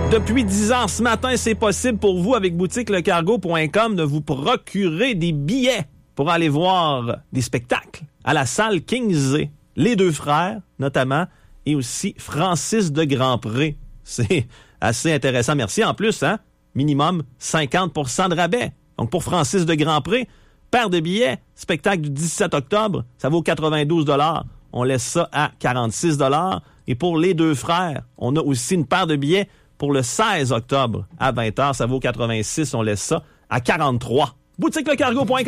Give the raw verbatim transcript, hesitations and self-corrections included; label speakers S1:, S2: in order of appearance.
S1: Depuis dix ans, ce matin, c'est possible pour vous, avec boutique le cargo point com, de vous procurer des billets pour aller voir des spectacles à la salle Kingsley. Les Deux Frères, notamment, et aussi Francis de Grandpré. C'est assez intéressant. Merci. En plus, hein, minimum cinquante pour cent de rabais. Donc, pour Francis de Grandpré, paire de billets, spectacle du dix-sept octobre, ça vaut quatre-vingt-douze dollars. On laisse ça à quarante-six dollars. Et pour Les Deux Frères, on a aussi une paire de billets pour le seize octobre à vingt heures. Ça vaut quatre-vingt-six. On laisse ça à quarante-trois. boutique le cargo point com